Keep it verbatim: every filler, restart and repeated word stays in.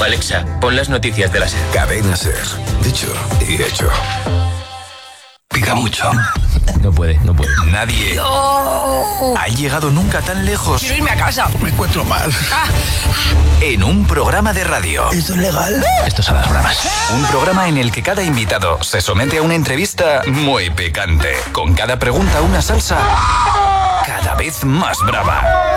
Alexa, pon las noticias de la SER. Cadena SER. Dicho y hecho. Pica mucho. No puede, no puede. Nadie no. ha llegado nunca tan lejos. Quiero irme a casa. Me encuentro mal. Ah. En un programa de radio. ¿Esto es legal? Esto son las bromas. Un programa en el que cada invitado se somete a una entrevista muy picante. Con cada pregunta una salsa cada vez más brava.